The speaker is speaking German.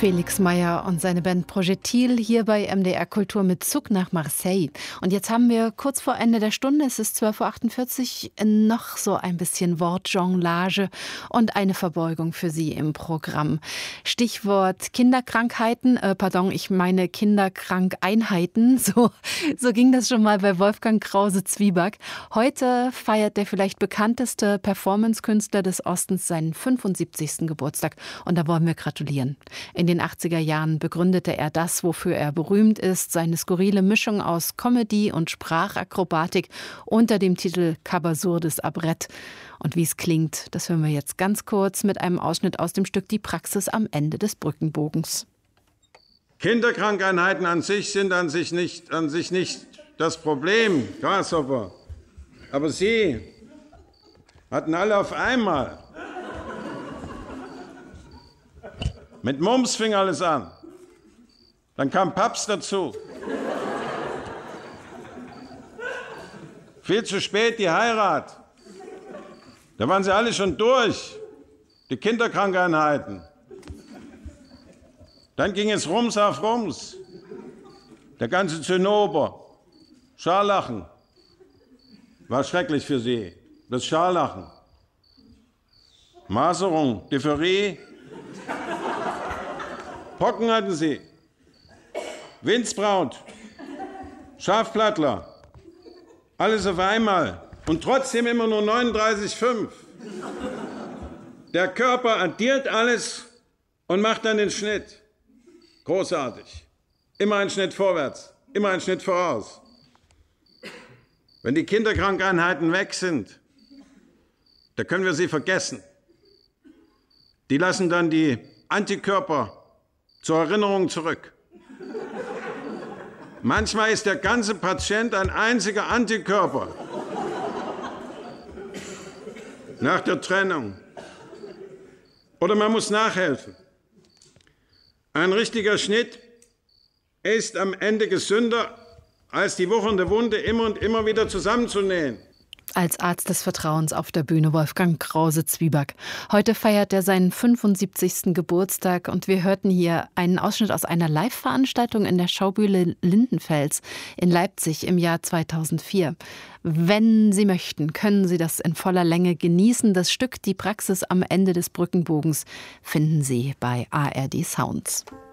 Felix Meyer und seine Band Projectil hier bei MDR Kultur mit Zug nach Marseille. Und jetzt haben wir kurz vor Ende der Stunde, es ist 12.48 Uhr, noch so ein bisschen Wortjonglage und eine Verbeugung für Sie im Programm. Stichwort Kinderkrankheiten, ich meine Kinderkrankeinheiten, so ging das schon mal bei Wolfgang Krause-Zwieback. Heute feiert der vielleicht bekannteste Performance-Künstler des Ostens seinen 75. Geburtstag und da wollen wir gratulieren. In den 80er Jahren begründete er das, wofür er berühmt ist, seine skurrile Mischung aus Comedy und Sprachakrobatik unter dem Titel Cabasurdes Abrett. Und wie es klingt, das hören wir jetzt ganz kurz mit einem Ausschnitt aus dem Stück Die Praxis am Ende des Brückenbogens. Kinderkrankheiten an sich sind an sich nicht das Problem, Grasshopper. Aber sie hatten alle auf einmal. Mit Mumps fing alles an. Dann kam Paps dazu. Viel zu spät die Heirat. Da waren sie alle schon durch, die Kinderkrankheiten. Dann ging es Rums auf Rums. Der ganze Zinnober, Scharlachen, war schrecklich für sie. Das Scharlachen. Maserung, Diphtherie. Pocken hatten sie, Windsbraut, Schafplattler, alles auf einmal und trotzdem immer nur 39,5. Der Körper addiert alles und macht dann den Schnitt. Großartig. Immer ein Schnitt vorwärts, immer ein Schnitt voraus. Wenn die Kinderkrankheiten weg sind, da können wir sie vergessen. Die lassen dann die Antikörper zur Erinnerung zurück. Manchmal ist der ganze Patient ein einziger Antikörper. Nach der Trennung. Oder man muss nachhelfen. Ein richtiger Schnitt ist am Ende gesünder, als die wuchernde Wunde immer und immer wieder zusammenzunähen. Als Arzt des Vertrauens auf der Bühne Wolfgang Krause-Zwieback. Heute feiert er seinen 75. Geburtstag und wir hörten hier einen Ausschnitt aus einer Live-Veranstaltung in der Schaubühne Lindenfels in Leipzig im Jahr 2004. Wenn Sie möchten, können Sie das in voller Länge genießen. Das Stück Die Praxis am Ende des Brückenbogens finden Sie bei ARD Sounds.